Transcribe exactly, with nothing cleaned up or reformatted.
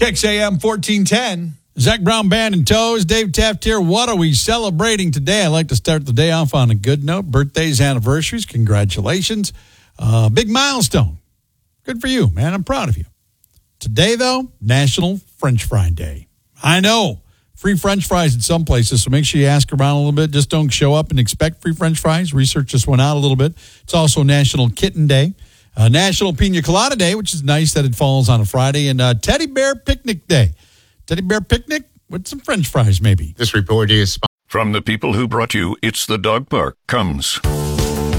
K X A M fourteen ten. Zach Brown Band and Toes, Dave Taft here. What are we celebrating today? I like to start the day off on a good note. Birthdays, anniversaries, congratulations. Uh, big milestone. Good for you, man. I'm proud of you. Today, though, National French Fry Day. I know, free French fries in some places, so make sure you ask around a little bit. Just don't show up and expect free French fries. Research just went out a little bit. It's also National Kitten Day, uh, National Pina Colada Day, which is nice that it falls on a Friday, and uh, Teddy Bear Picnic Day. Teddy Bear Picnic with some French fries, maybe. This report is from the people who brought you It's the Dog Park comes